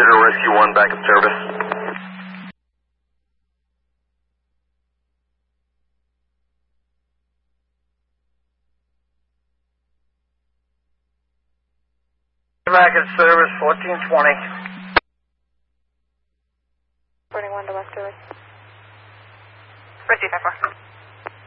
Roger, Rescue 1 back in service. Back in service, 1420. 21 to West Service. Rescue 5-4.